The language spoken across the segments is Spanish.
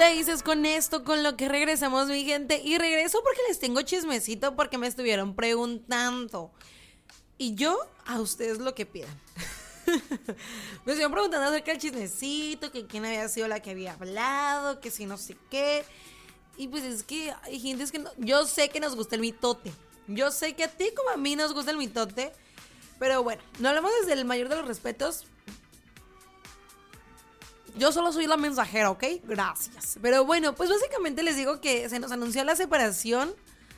te dices con esto, con lo que regresamos, mi gente? Y regreso porque les tengo chismecito, porque me estuvieron preguntando. Y yo, a ustedes lo que pidan. Me estuvieron preguntando acerca del chismecito, que quién había sido la que había hablado, que si no sé qué. Y pues es que hay gente que no, yo sé que nos gusta el mitote. Yo sé que a ti como a mí nos gusta el mitote. Pero bueno, no hablamos desde el mayor de los respetos. Yo solo soy la mensajera, ¿ok? Gracias. Pero bueno, pues básicamente les digo que se nos anunció la separación.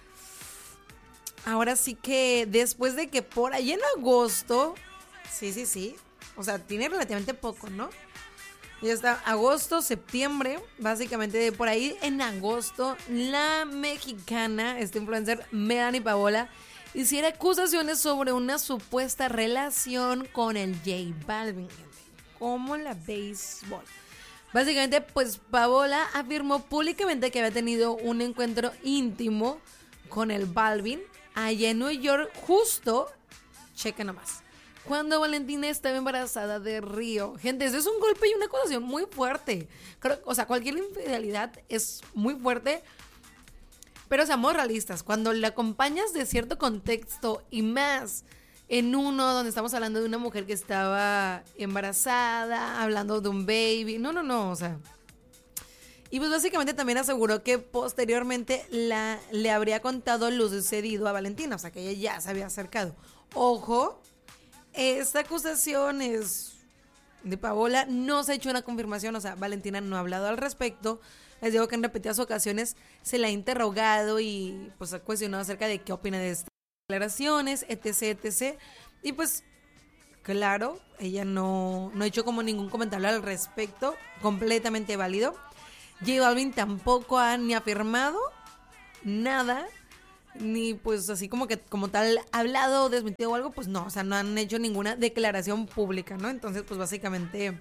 Ahora sí que después de que por ahí en agosto... Sí. O sea, tiene relativamente poco, ¿no? Ya está agosto, septiembre. Básicamente por ahí en agosto, la mexicana, influencer Melanie Paola, hiciera acusaciones sobre una supuesta relación con el J Balvin. Como la béisbol. Básicamente, pues Paola afirmó públicamente que había tenido un encuentro íntimo con el Balvin allá en Nueva York, justo, checa nomás, cuando Valentina estaba embarazada de Río. Gente, eso es un golpe y una acusación muy fuerte. O sea, cualquier infidelidad es muy fuerte, pero seamos realistas. Cuando le acompañas de cierto contexto y más en uno donde estamos hablando de una mujer que estaba embarazada, hablando de un baby. No, o sea. Y pues básicamente también aseguró que posteriormente le habría contado lo sucedido a Valentina, o sea que ella ya se había acercado. Ojo, esta acusación es de Paola, no se ha hecho una confirmación, o sea, Valentina no ha hablado al respecto. Les digo que en repetidas ocasiones se la ha interrogado y pues ha cuestionado acerca de qué opina de estas declaraciones, etc. Y pues, claro, ella no ha hecho como ningún comentario al respecto, completamente válido. J Balvin tampoco ha ni afirmado nada, ni pues así como que como tal hablado o desmentido o algo, pues no, o sea, no han hecho ninguna declaración pública, ¿no? Entonces, pues básicamente,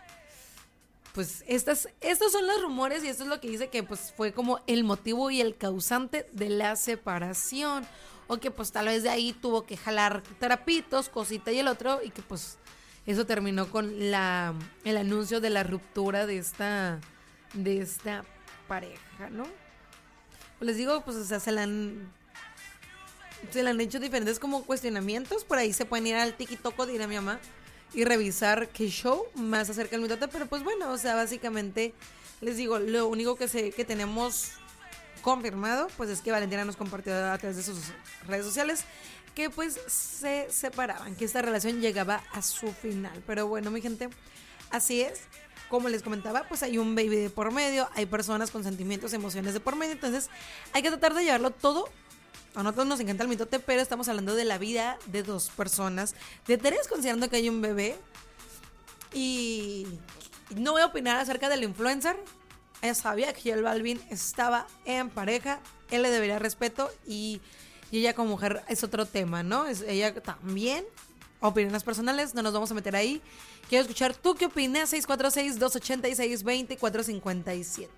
pues estos son los rumores y esto es lo que dice que pues fue como el motivo y el causante de la separación. O que pues tal vez de ahí tuvo que jalar trapitos, cosita y el otro, y que pues eso terminó con el anuncio de la ruptura de esta pareja, ¿no? Pues les digo, pues o sea, se le han hecho diferentes como cuestionamientos. Por ahí se pueden ir al TikTok, dirá mi mamá, y revisar qué show más acerca del mitote. Pero pues bueno, o sea, básicamente les digo, lo único que tenemos confirmado pues es que Valentina nos compartió a través de sus redes sociales que pues se separaban, que esta relación llegaba a su final. Pero bueno, mi gente, así es. Como les comentaba, pues hay un baby de por medio, hay personas con sentimientos, emociones de por medio, entonces hay que tratar de llevarlo todo. A nosotros nos encanta el mitote, pero estamos hablando de la vida de dos personas, de tres, considerando que hay un bebé. Y no voy a opinar acerca del influencer. Ella sabía que el Balvin estaba en pareja, él le debería respeto y ella como mujer es otro tema, ¿no? Ella también, opiniones personales, no nos vamos a meter ahí. Quiero escuchar tú qué opinas, 646-286-2457.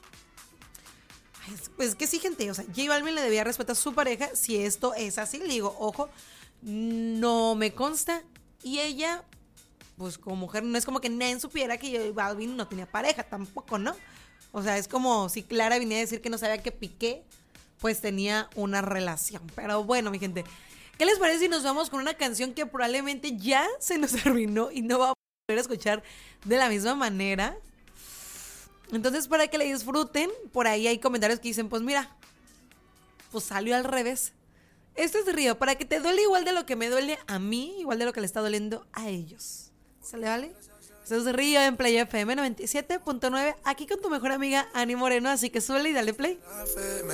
Pues que sí, gente, o sea, J Balvin le debía respetar a su pareja, si esto es así, le digo, ojo, no me consta, y ella, pues como mujer, no es como que nadie supiera que J Balvin no tenía pareja, tampoco, ¿no? O sea, es como si Clara viniera a decir que no sabía que Piqué pues tenía una relación. Pero bueno, mi gente, ¿qué les parece si nos vamos con una canción que probablemente ya se nos arruinó y no vamos a poder escuchar de la misma manera? Entonces, para que la disfruten, por ahí hay comentarios que dicen, pues mira, pues salió al revés. Esto es de Río, para que te duele igual de lo que me duele a mí, igual de lo que le está doliendo a ellos. ¿Sale, vale? Esto es de Río en Play FM 97.9, aquí con tu mejor amiga Ani Moreno, así que súbele y dale play.